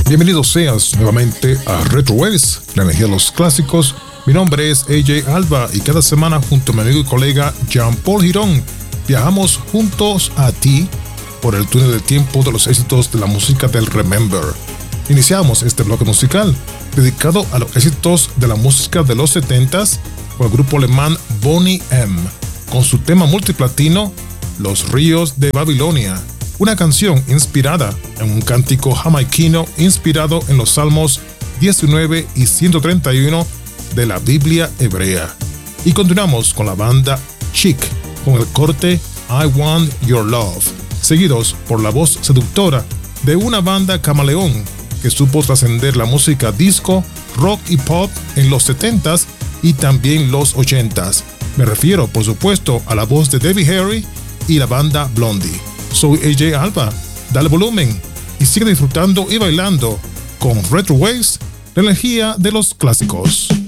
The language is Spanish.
Bienvenido seas nuevamente a Retro Waves, la energía de los clásicos. Mi nombre es AJ Alba y cada semana junto a mi amigo y colega Jean-Paul Girón viajamos juntos a ti por el túnel del tiempo de los éxitos de la música del Remember. Iniciamos este bloque musical dedicado a los éxitos de la música de los 70s con el grupo alemán Boney M, con su tema multiplatino Los Ríos de Babilonia, una canción inspirada en un cántico jamaiquino inspirado en los Salmos 19 y 131 de la Biblia hebrea. Y continuamos con la banda Chic con el corte I Want Your Love, seguidos por la voz seductora de una banda camaleón que supo trascender la música disco, rock y pop en los 70s y también los 80s. Me refiero, por supuesto, a la voz de Debbie Harry y la banda Blondie. Soy AJ Alba, dale volumen y sigue disfrutando y bailando con Retro Waves, la energía de los clásicos.